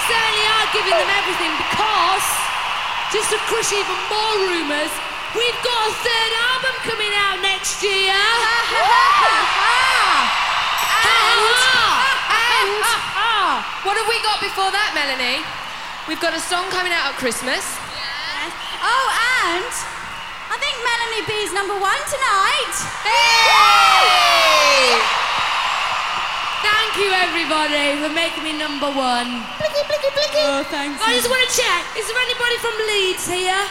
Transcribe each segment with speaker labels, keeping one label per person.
Speaker 1: certainly are giving them everything because, just to crush even more rumours, we've got a third album coming out next year.
Speaker 2: And what have we got before that, Melanie? We've got a song coming out at Christmas.
Speaker 3: Yes. Oh, and I think Melanie B's #1 tonight.
Speaker 2: Hey!
Speaker 1: Thank you, everybody, for making me #1.
Speaker 3: Blicky, blicky, blicky.
Speaker 1: Oh, thanks. I just want to check, is there anybody from Leeds here?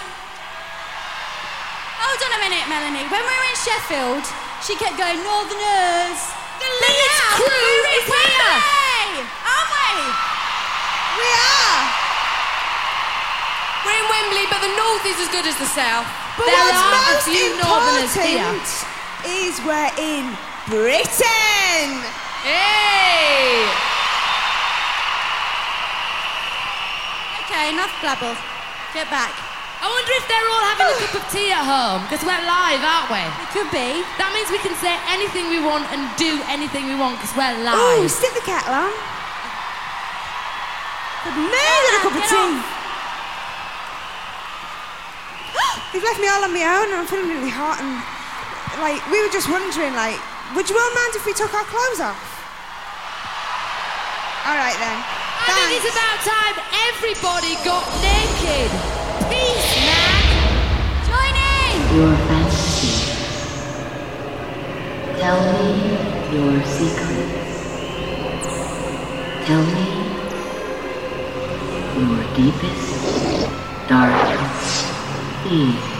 Speaker 3: Hold on a minute, Melanie. When we were in Sheffield, she kept going, Northerners.
Speaker 1: The Leeds crew is here.
Speaker 3: Aren't we? We are.
Speaker 2: We're in Wembley, but the north is as good as the south.
Speaker 4: But
Speaker 1: There
Speaker 4: what's
Speaker 1: are a
Speaker 4: most
Speaker 1: few Northerners here.
Speaker 4: important is we're in Britain.
Speaker 2: Hey!
Speaker 3: Okay, enough blabble. Get back.
Speaker 1: I wonder if they're all having a cup of tea at home, because we're live, aren't we?
Speaker 3: It could be.
Speaker 1: That means we can say anything we want and do anything we want, because we're live.
Speaker 4: Oh, stick the kettle on. Amazing, a cup of
Speaker 3: Get
Speaker 4: tea.
Speaker 3: off.
Speaker 4: They've left me all on my own and I'm feeling really hot and, like, we were just wondering, like, would you all mind if we took our clothes off? All right, then.
Speaker 1: I think it's about time everybody got naked. Peace, man.
Speaker 3: Join in.
Speaker 5: Your fantasies. Tell me your secrets. Tell me your deepest, darkest fears.